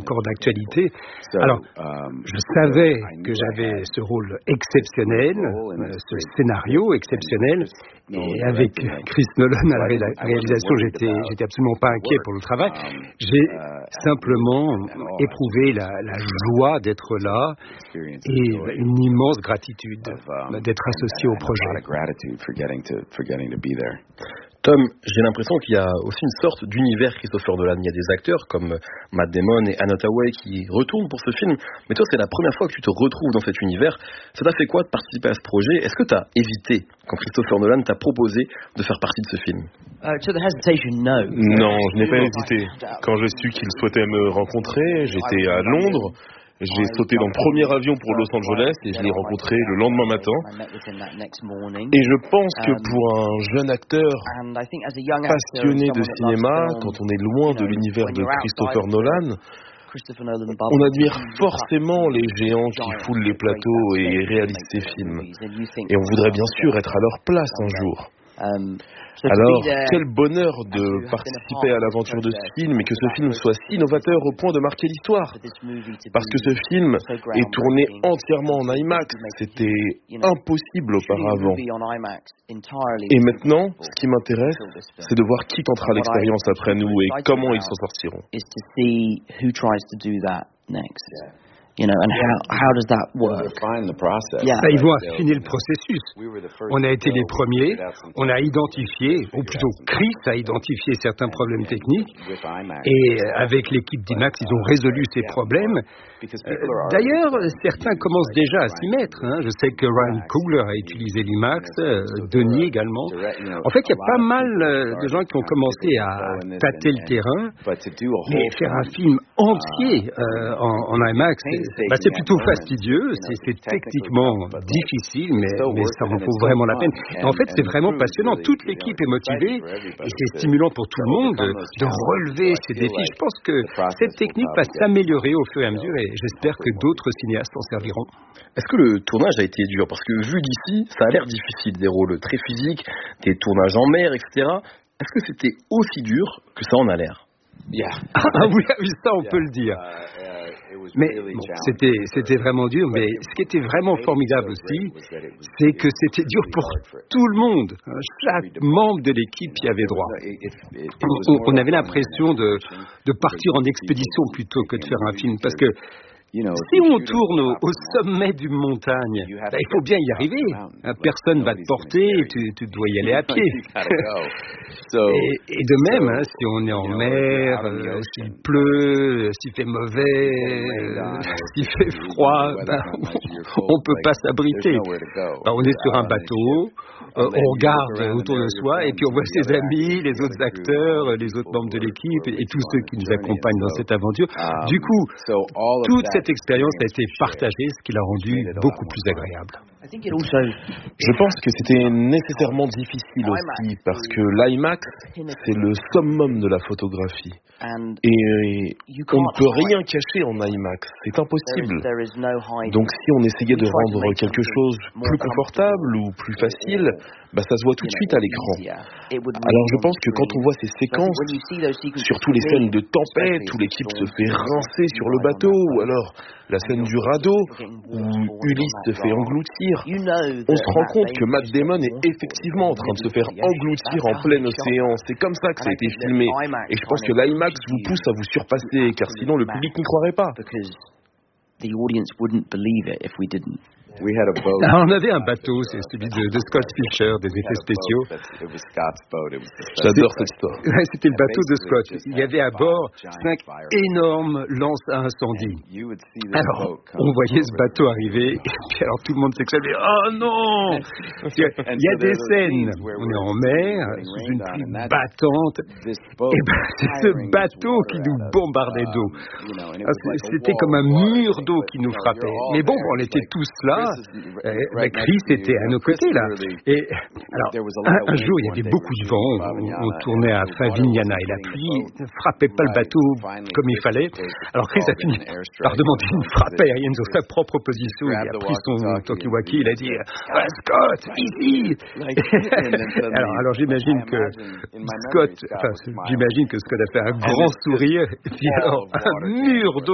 encore d'actualité. Alors, je savais que j'avais ce rôle exceptionnel, ce scénario exceptionnel, et avec Chris Nolan à la réalisation, j'étais absolument pas inquiet pour le travail. J'ai simplement éprouvé la joie d'être là et une immense gratitude d'être associé au projet. Tom, j'ai l'impression qu'il y a aussi une sorte d'univers Christopher Nolan. Il y a des acteurs comme Matt Damon et Anne Hathaway qui retournent pour ce film. Mais toi, c'est la première fois que tu te retrouves dans cet univers. Ça t'a fait quoi de participer à ce projet? Est-ce que tu as hésité quand Christopher Nolan t'a proposé de faire partie de ce film? Non, je n'ai pas hésité. Quand j'ai su qu'il souhaitait me rencontrer, j'étais à Londres. J'ai sauté dans le premier avion pour Los Angeles et je l'ai rencontré le lendemain matin. Et je pense que pour un jeune acteur passionné de cinéma, quand on est loin de l'univers de Christopher Nolan, on admire forcément les géants qui foulent les plateaux et réalisent ces films. Et on voudrait bien sûr être à leur place un jour. Alors, quel bonheur de participer à l'aventure de ce film et que ce film soit si novateur au point de marquer l'histoire. Parce que ce film est tourné entièrement en IMAX. C'était impossible auparavant. Et maintenant, ce qui m'intéresse, c'est de voir qui tentera l'expérience après nous et comment ils s'en sortiront. And how does that work? Ils vont affiner le processus. On a été les premiers, on a identifié, ou plutôt Chris a identifié certains problèmes techniques, et avec l'équipe d'IMAX, ils ont résolu ces problèmes. D'ailleurs, certains commencent déjà à s'y mettre. Je sais que Ryan Coogler a utilisé l'IMAX, Denis également. En fait, il y a pas mal de gens qui ont commencé à tâter le terrain, mais faire un film entier en IMAX, c'est plutôt fastidieux, c'est techniquement difficile, mais ça en vaut vraiment la peine. Et en fait, c'est vraiment passionnant. Toute l'équipe est motivée et c'est stimulant pour tout le monde de relever ces défis. Je pense que cette technique va s'améliorer au fur et à mesure et j'espère que d'autres cinéastes en serviront. Est-ce que le tournage a été dur? Parce que vu d'ici, ça a l'air difficile, des rôles très physiques, des tournages en mer, etc. Est-ce que c'était aussi dur que ça en a l'air? Ah oui, ça on peut le dire. Mais bon, c'était vraiment dur, mais ce qui était vraiment formidable aussi, c'est que c'était dur pour tout le monde. Chaque membre de l'équipe y avait droit. On avait l'impression de partir en expédition plutôt que de faire un film, parce que si on tourne au sommet d'une montagne, il faut bien y arriver. Personne ne va te porter, tu dois y aller à pied. Et de même, si on est en mer, s'il pleut, s'il fait mauvais, s'il fait froid, on ne peut pas s'abriter. On est sur un bateau, on regarde autour de soi et puis on voit ses amis, les autres acteurs, les autres membres de l'équipe et tous ceux qui nous accompagnent dans cette aventure. Du coup, toute cette expérience a été partagée, ce qui l'a rendue beaucoup plus agréable. Je pense que c'était nécessairement difficile aussi parce que l'IMAX, c'est le summum de la photographie. Et on ne peut rien cacher en IMAX, c'est impossible. Donc si on essayait de rendre quelque chose plus confortable ou plus facile, ça se voit tout de suite à l'écran. Alors je pense que quand on voit ces séquences, surtout les scènes de tempête où l'équipe se fait rincer sur le bateau, ou alors la scène du radeau où Ulysse se fait engloutir, on se rend compte que Matt Damon est effectivement en train de se faire engloutir en plein océan. C'est comme ça que ça a été filmé. Et je pense que l'IMAX vous pousse à vous surpasser, car sinon le public n'y croirait pas. On avait un bateau, c'est celui de Scott Fischer, des effets spéciaux. J'adore cette histoire. C'était le bateau de Scott. Il y avait à bord 5 énormes lances à incendie. Alors, on voyait ce bateau arriver, et puis alors tout le monde s'exclamait « Oh non !» Il y a des scènes, on est en mer, sous une pluie battante, et c'est ce bateau qui nous bombardait d'eau. C'était comme un mur d'eau qui nous frappait. Mais bon, on était tous là. Chris était à nos côtés là. Et alors, un jour, il y avait beaucoup de vent. On tournait à Favignana et la pluie ne frappait pas le bateau comme il fallait. Alors Chris a fini par demander une frappe aérienne sur sa propre position. Il a pris son talkie-walkie, il a dit Scott, ici. alors j'imagine que Scott a fait un grand sourire. Et puis alors un mur d'eau